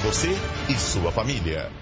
você e sua família.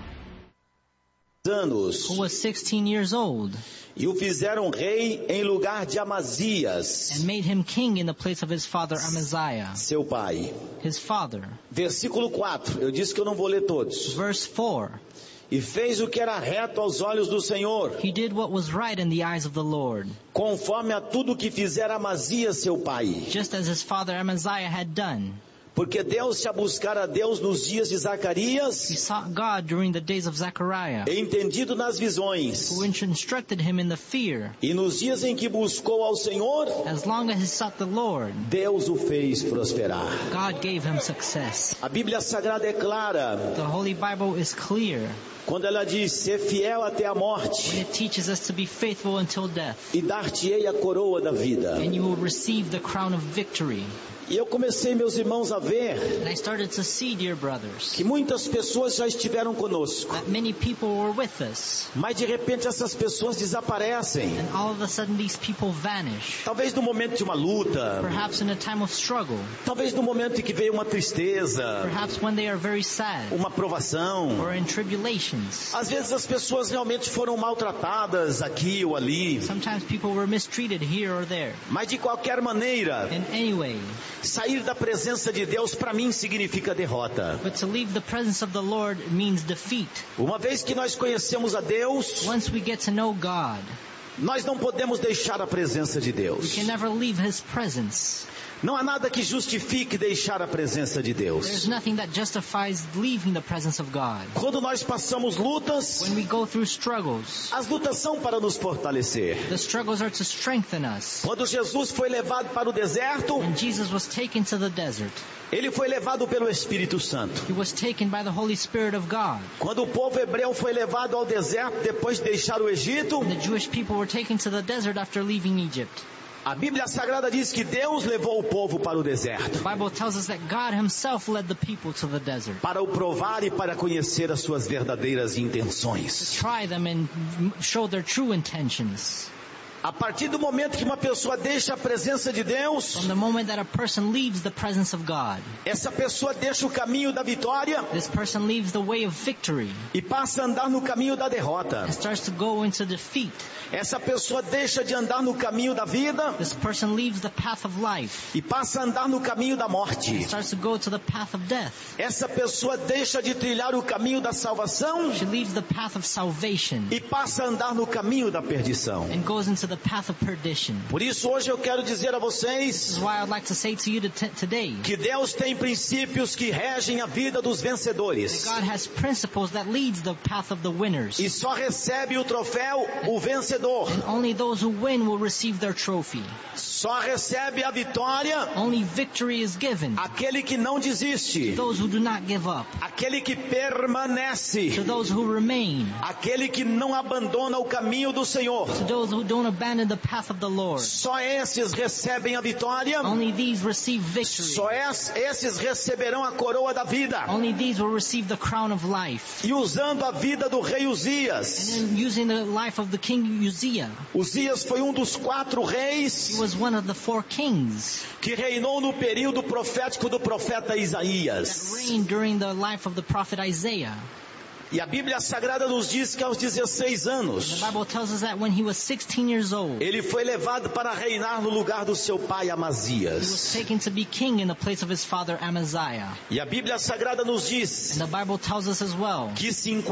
Anos, who was 16 years old, e o fizeram rei em lugar de Amazias, and made him king in the place of his father Amaziah, seu pai. his father. Versículo 4, eu disse que eu não vou ler todos. Verse 4, E fez o que era reto aos olhos do Senhor, he did what was right in the eyes of the Lord, conforme a tudo que fizera Amazias, seu pai. just as his father Amaziah had done. Porque deu-se a buscar a Deus nos dias de He Zacarias, sought God during the days of Zechariah, entendido nas visões. who instructed him in the fear. E nos dias em que buscou ao Senhor, As long as he sought the Lord, Deus o fez prosperar. God gave him success. A Bíblia Sagrada é clara The Holy Bible is clear quando ela diz: ser fiel até a when morte, it teaches us to be faithful until death, e dar-te-ei a coroa da vida. and you will receive the crown of victory. E eu comecei, meus irmãos, a ver And I started to see, dear brothers, que muitas pessoas já estiveram conosco, that many people were with us, mas de repente essas pessoas desaparecem. and all of a sudden these people vanish. Talvez no momento de uma luta, Perhaps in a time of struggle, talvez no momento em que veio uma tristeza, perhaps when they are very sad, uma provação. or in tribulations. Às vezes as pessoas realmente foram maltratadas aqui ou ali, Sometimes people were mistreated here or there. mas de qualquer maneira, And anyway, sair da presença de Deus para mim significa derrota. but to leave the presence of the Lord means defeat. Uma vez que nós conhecemos a Deus, Once we get to know God, nós não podemos deixar a presença de we Deus. can never leave His presence. Não há nada que justifique deixar a presença de There's Deus. nothing that justifies leaving the presence of God. Quando nós passamos lutas, When we go through struggles, as lutas são para nos fortalecer. the struggles are to strengthen us. Quando Jesus foi levado para o deserto, When Jesus was taken to the desert, ele foi levado pelo Espírito Santo. He was taken by the Holy Spirit of God. Quando o povo hebreu foi levado ao deserto depois de deixar o Egito, And the Jewish people were taken to the desert after leaving Egypt. a Bíblia Sagrada diz que Deus levou o povo para o deserto, The Bible tells us that God Himself led the people to the desert. para o provar e para conhecer as suas verdadeiras intenções. Try them and show their true intentions. A partir do momento que uma pessoa deixa a presença de Deus, From the moment that a person leaves the presence of God, essa pessoa deixa o caminho da vitória this person leaves the way of victory e passa a andar no caminho da derrota. and starts to go into defeat. Essa pessoa deixa de andar no caminho da vida This person leaves the path of life e passa a andar no caminho da and morte. starts to go to the path of death. Essa pessoa deixa de trilhar o caminho da salvação She leaves the path of salvation e passa a andar no caminho da perdição. and goes into the path of perdition. Por isso hoje eu quero dizer a This vocês is why I'd like to say to you today que Deus tem princípios que regem a vida dos that vencedores. God has principles that leads the path of the winners. E só recebe o troféu o vencedor. And only those who win will receive their trophy. Só recebe a vitória Only victory is given aquele que não desiste, to those who do not give up, aquele que permanece, to those who remain, aquele que não abandona o caminho do Senhor. to those who don't abandon the path of the Lord. Só esses recebem a vitória, Only these receive victory. só esses receberão a coroa da vida. Only these will receive the crown of life. E usando a vida do rei And Uzias, then using the life of the king Uzziah, Uzias foi um dos 4 he reis was one of the 4 kings que reinou no período profético do profeta that Isaías. reigned during the life of the prophet Isaiah. E a Bíblia Sagrada nos diz que aos 16 anos, The Bible tells us that when he was 16 years old, ele foi levado para reinar no lugar do seu pai he was Amazias. taken to be king in the place of his father Amaziah. E a Bíblia Sagrada nos diz And the Bible tells us as well que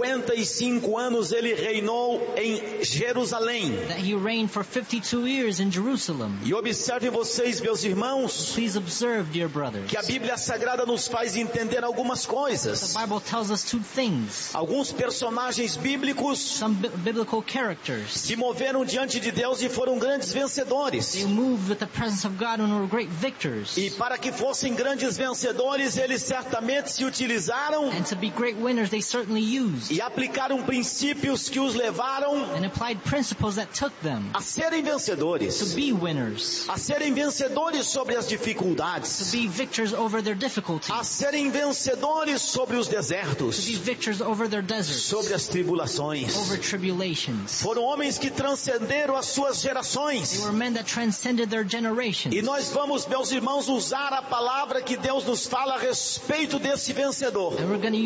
55 anos ele reinou em Jerusalém. that he reigned for 52 years in Jerusalem. E observem vocês, meus irmãos, Please observe, dear brothers, que a Bíblia Sagrada nos faz entender algumas the coisas. Bible tells us 2 things. Alguns personagens bíblicos Some biblical characters, se moveram diante de Deus e foram grandes vencedores. they moved with the presence of God and were great victors. E para que fossem grandes vencedores, eles certamente se utilizaram And to be great winners, they certainly used e aplicaram princípios que os levaram and applied principles that took them a serem to vencedores, be winners, a serem vencedores sobre as to dificuldades, be victors over their a difficulties, serem vencedores sobre os to be desertos, victors over their deserts, sobre as tribulações. over tribulations. Foram homens que transcenderam as suas They gerações. were men that transcended their E generations. nós vamos, meus irmãos, usar a palavra que Deus nos fala a respeito desse vencedor. And we're going to